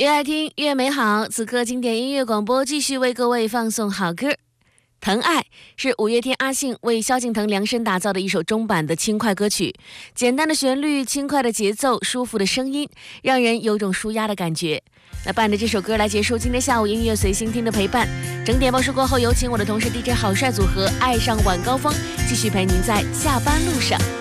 越爱听越美好，此刻经典音乐广播继续为各位放送好歌。疼爱是五月天阿信为萧敬腾量身打造的一首中版的轻快歌曲，简单的旋律，轻快的节奏，舒服的声音，让人有种舒压的感觉。那伴着这首歌来结束今天下午音乐随心听的陪伴。整点报时过后，有请我的同事 DJ 郝帅组合爱上晚高峰，继续陪您在下班路上。